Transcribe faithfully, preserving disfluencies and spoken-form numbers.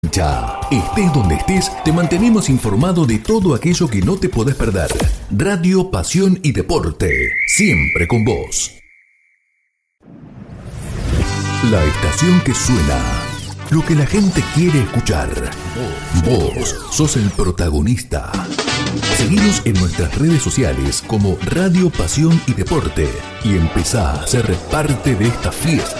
Ya, estés donde estés, te mantenemos informado de todo aquello que no te podés perder. Radio, pasión y deporte, siempre con vos. La estación que suena, lo que la gente quiere escuchar. Vos sos el protagonista. Seguinos en nuestras redes sociales como Radio, Pasión y Deporte y empezá a ser parte de esta fiesta.